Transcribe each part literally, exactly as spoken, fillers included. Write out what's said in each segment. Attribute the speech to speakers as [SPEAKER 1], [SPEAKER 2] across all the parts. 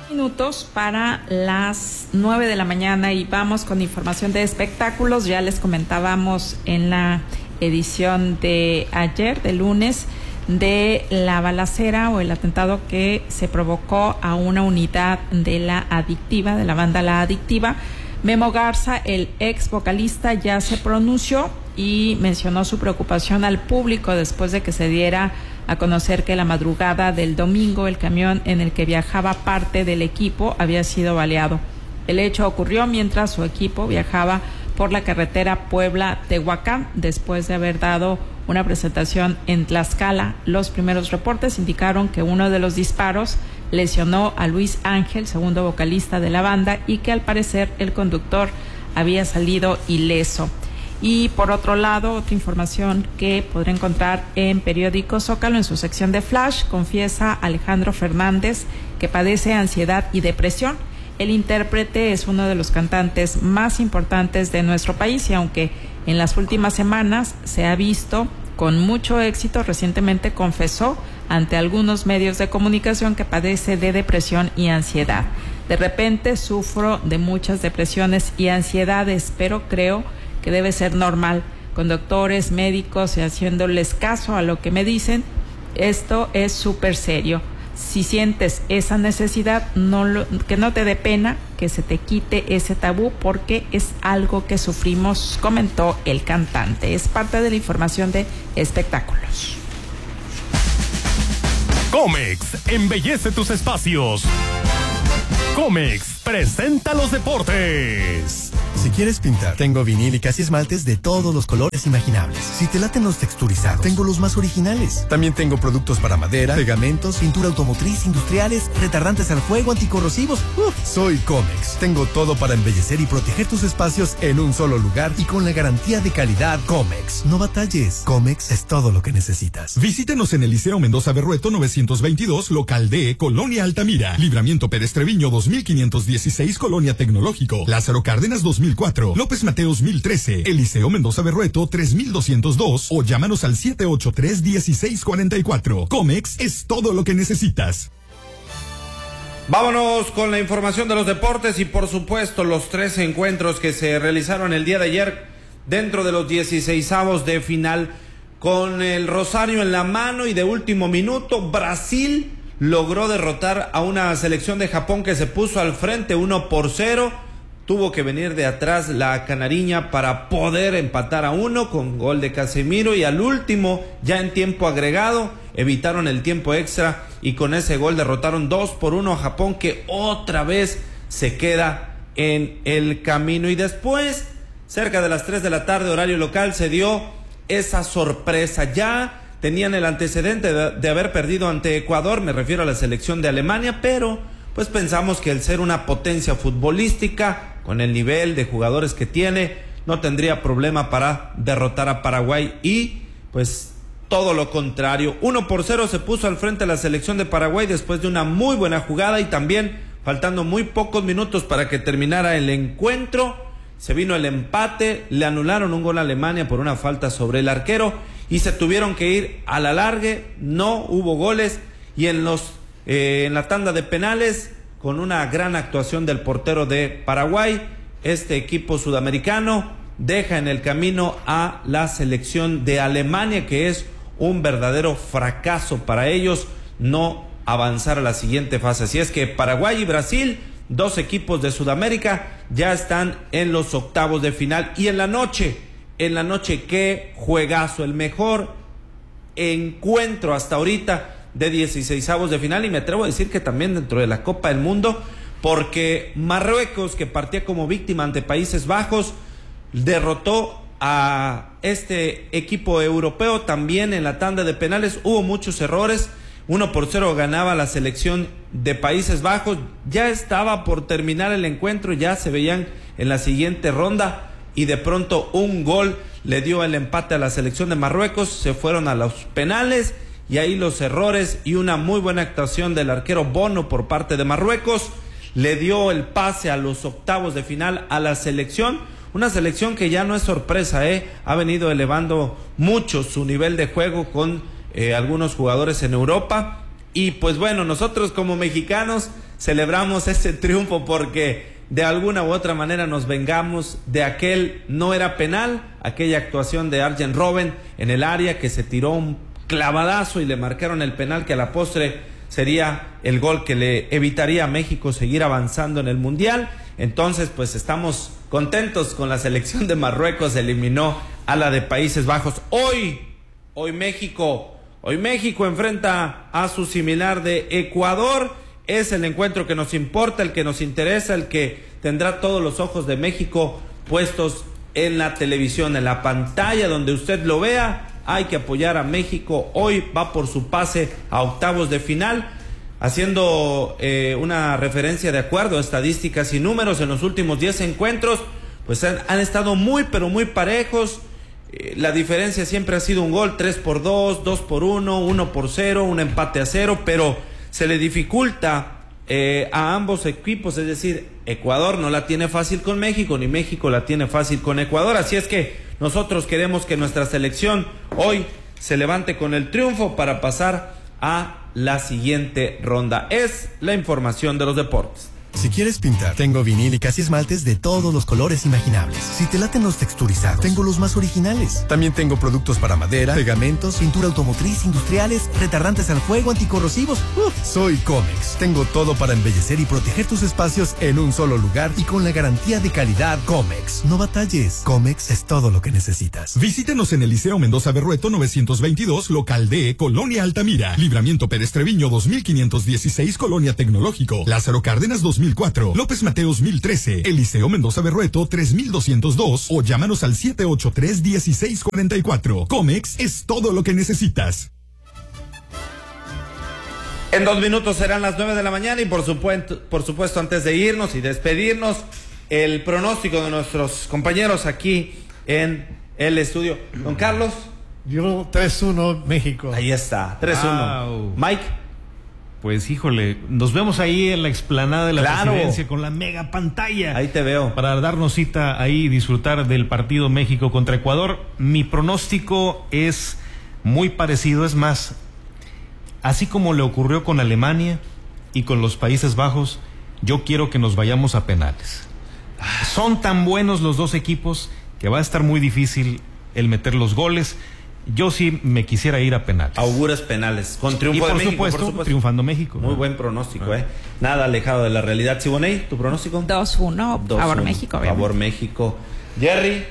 [SPEAKER 1] Minutos para las nueve de la mañana y vamos con información de espectáculos. Ya les comentábamos en la edición de ayer, de lunes, de la balacera o el atentado que se provocó a una unidad de la Adictiva, de la banda La Adictiva. Memo Garza, el ex vocalista, ya se pronunció y mencionó su preocupación al público después de que se diera a conocer que la madrugada del domingo el camión en el que viajaba parte del equipo había sido baleado. El hecho ocurrió mientras su equipo viajaba por la carretera Puebla-Tehuacán después de haber dado una presentación en Tlaxcala. Los primeros reportes indicaron que uno de los disparos lesionó a Luis Ángel, segundo vocalista de la banda, y que al parecer el conductor había salido ileso. Y por otro lado, otra información que podrá encontrar en periódico Zócalo en su sección de Flash, confiesa Alejandro Fernández que padece ansiedad y depresión. El intérprete es uno de los cantantes más importantes de nuestro país y aunque en las últimas semanas se ha visto con mucho éxito, recientemente confesó ante algunos medios de comunicación que padece de depresión y ansiedad. De repente sufro de muchas depresiones y ansiedades, pero creo que debe ser normal, con doctores, médicos y haciéndoles caso a lo que me dicen. Esto es súper serio. Si sientes esa necesidad, no lo, que no te dé pena, que se te quite ese tabú, porque es algo que sufrimos, comentó el cantante. Es parte de la información de espectáculos.
[SPEAKER 2] Comex, embellece tus espacios. Comex presenta los deportes.
[SPEAKER 3] Si quieres pintar, tengo vinílicas y esmaltes de todos los colores imaginables. Si te laten los texturizados, tengo los más originales. También tengo productos para madera, pegamentos, pintura automotriz, industriales, retardantes al fuego, anticorrosivos. Uf, soy Comex. Tengo todo para embellecer y proteger tus espacios en un solo lugar y con la garantía de calidad Comex. No batalles. Comex es todo lo que necesitas.
[SPEAKER 4] Visítenos en el Liceo Mendoza Berrueto novecientos veintidós, local D, Colonia Altamira. Libramiento Pérez Treviño dos mil quinientos dieciséis, Colonia Tecnológico. Lázaro Cárdenas dos mil cuatro, López Mateos mil trece, Eliseo Mendoza Berrueto tres mil doscientos dos o llámanos al siete ocho tres, dieciséis cuarenta y cuatro. Comex es todo lo que necesitas.
[SPEAKER 5] Vámonos con la información de los deportes y por supuesto los tres encuentros que se realizaron el día de ayer dentro de los dieciseisavos de final, con el rosario en la mano y de último minuto Brasil logró derrotar a una selección de Japón que se puso al frente uno por cero. Tuvo que venir de atrás la canariña para poder empatar a uno con gol de Casemiro y al último, ya en tiempo agregado, evitaron el tiempo extra y con ese gol derrotaron dos por uno a Japón, que otra vez se queda en el camino. Y después, cerca de las tres de la tarde, horario local, se dio esa sorpresa. Ya tenían el antecedente de, de haber perdido ante Ecuador, me refiero a la selección de Alemania, pero pues pensamos que el ser una potencia futbolística, con el nivel de jugadores que tiene, no tendría problema para derrotar a Paraguay y pues todo lo contrario. Uno por cero se puso al frente la selección de Paraguay después de una muy buena jugada y también faltando muy pocos minutos para que terminara el encuentro. Se vino el empate, le anularon un gol a Alemania por una falta sobre el arquero y se tuvieron que ir a la largue, no hubo goles y en los eh, en la tanda de penales, con una gran actuación del portero de Paraguay, este equipo sudamericano deja en el camino a la selección de Alemania, que es un verdadero fracaso para ellos no avanzar a la siguiente fase. Así es que Paraguay y Brasil, dos equipos de Sudamérica, ya están en los octavos de final. Y en la noche, en la noche, qué juegazo, el mejor encuentro hasta ahorita de dieciseisavos de final, y me atrevo a decir que también dentro de la Copa del Mundo, porque Marruecos, que partía como víctima ante Países Bajos, derrotó a este equipo europeo también en la tanda de penales. Hubo muchos errores, uno por cero ganaba la selección de Países Bajos, ya estaba por terminar el encuentro, ya se veían en la siguiente ronda y de pronto un gol le dio el empate a la selección de Marruecos, se fueron a los penales y ahí los errores y una muy buena actuación del arquero Bono por parte de Marruecos le dio el pase a los octavos de final a la selección, una selección que ya no es sorpresa, ¿eh? Ha venido elevando mucho su nivel de juego con eh, algunos jugadores en Europa Y pues bueno, nosotros como mexicanos celebramos este triunfo porque de alguna u otra manera nos vengamos de aquel no era penal, aquella actuación de Arjen Robben en el área que se tiró un clavadazo y le marcaron el penal que a la postre sería el gol que le evitaría a México seguir avanzando en el Mundial. Entonces pues estamos contentos con la selección de Marruecos, eliminó a la de Países Bajos. Hoy, hoy México, hoy México enfrenta a su similar de Ecuador. Es el encuentro que nos importa, el que nos interesa, el que tendrá todos los ojos de México puestos en la televisión, en la pantalla donde usted lo vea. Hay que apoyar a México. Hoy va por su pase a octavos de final, haciendo eh, una referencia de acuerdo a estadísticas y números. En los últimos diez encuentros pues han, han estado muy pero muy parejos. Eh, la diferencia siempre ha sido un gol, tres por dos, dos por uno, uno por cero, un empate a cero, pero se le dificulta eh, a ambos equipos, es decir, Ecuador no la tiene fácil con México, ni México la tiene fácil con Ecuador, así es que nosotros queremos que nuestra selección hoy se levante con el triunfo para pasar a la siguiente ronda. Es la información de los deportes.
[SPEAKER 3] Si quieres pintar, tengo vinílicas y esmaltes de todos los colores imaginables. Si te laten los texturizados, tengo los más originales. También tengo productos para madera, pegamentos, pintura automotriz, industriales, retardantes al fuego, anticorrosivos. Uf, soy Comex. Tengo todo para embellecer y proteger tus espacios en un solo lugar y con la garantía de calidad Comex. No batalles. Comex es todo lo que necesitas.
[SPEAKER 4] Visítenos en el Liceo Mendoza Berrueto novecientos veintidós, local D, Colonia Altamira. Libramiento Pérez Treviño dos mil quinientos dieciséis, Colonia Tecnológico. Lázaro Cárdenas dos mil cuatro, López Mateos mil trece, Eliseo Mendoza Berrueto tres mil doscientos dos o llámanos al siete ocho tres, uno seis cuatro cuatro. Comex es todo lo que necesitas.
[SPEAKER 5] En dos minutos serán las nueve de la mañana y por supuesto, por supuesto antes de irnos y despedirnos, el pronóstico de nuestros compañeros aquí en el estudio. Don Carlos.
[SPEAKER 6] Yo tres uno México.
[SPEAKER 5] Ahí está, tres uno.
[SPEAKER 7] Wow.
[SPEAKER 5] Mike.
[SPEAKER 7] Pues híjole, nos vemos ahí en la explanada de la
[SPEAKER 5] Claro.
[SPEAKER 7] Presidencia con la mega pantalla.
[SPEAKER 5] Ahí te veo.
[SPEAKER 7] Para darnos cita ahí y disfrutar del partido México contra Ecuador. Mi pronóstico es muy parecido, es más, así como le ocurrió con Alemania y con los Países Bajos, yo quiero que nos vayamos a penales. Son tan buenos los dos equipos que va a estar muy difícil el meter los goles. Yo sí me quisiera ir a penales.
[SPEAKER 5] Auguras penales. Con triunfo
[SPEAKER 7] y por
[SPEAKER 5] de México,
[SPEAKER 7] supuesto,
[SPEAKER 5] por supuesto.
[SPEAKER 7] triunfando México.
[SPEAKER 5] Muy
[SPEAKER 7] ¿no?
[SPEAKER 5] buen pronóstico,
[SPEAKER 7] Ah.
[SPEAKER 5] ¿eh? Nada alejado de la realidad. Siboney, ¿tu pronóstico?
[SPEAKER 1] dos uno, favor México, obviamente.
[SPEAKER 5] Favor México. Jerry.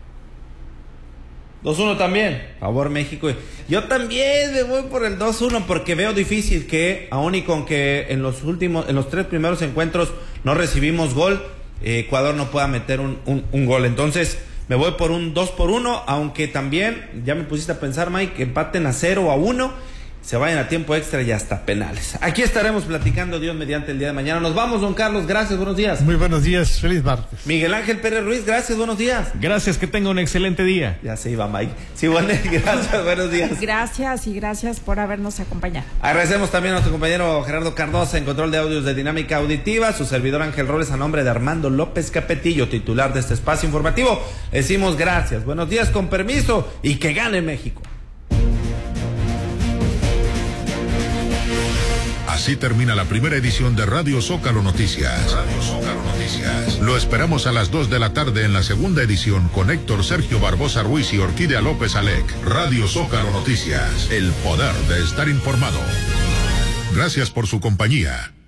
[SPEAKER 5] dos uno también. Favor México. Yo también me voy por el dos uno porque veo difícil que, aun y con que en los últimos, en los tres primeros encuentros no recibimos gol, eh, Ecuador no pueda meter un, un, un gol. Entonces, me voy por un dos por uno, aunque también, ya me pusiste a pensar, Mike, que empaten a cero o a uno, se vayan a tiempo extra y hasta penales. Aquí estaremos platicando, Dios mediante, el día de mañana. Nos vamos, don Carlos, gracias, buenos días.
[SPEAKER 6] Muy buenos días, feliz martes.
[SPEAKER 5] Miguel Ángel Pérez Ruiz, gracias, buenos días.
[SPEAKER 7] Gracias, que tenga un excelente día.
[SPEAKER 5] Ya se iba Mike. Sí, bueno, gracias, buenos días.
[SPEAKER 1] Gracias y gracias por habernos acompañado.
[SPEAKER 5] Agradecemos también a nuestro compañero Gerardo Cardosa en control de audios de Dinámica Auditiva, su servidor Ángel Robles a nombre de Armando López Capetillo, titular de este espacio informativo. Decimos gracias, buenos días, con permiso y que gane México.
[SPEAKER 8] Así termina la primera edición de Radio Zócalo Noticias. Radio Zócalo Noticias. Lo esperamos a las dos de la tarde en la segunda edición con Héctor Sergio Barbosa Ruiz y Orquídea López Alec. Radio Zócalo Noticias. El poder de estar informado. Gracias por su compañía.